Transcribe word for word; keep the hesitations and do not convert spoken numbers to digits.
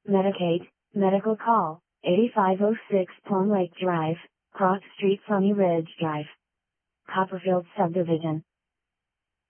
Medicaid, medical call, eighty-five oh six Plum Lake Drive, Cross Street, Sunny Ridge Drive, Copperfield Subdivision.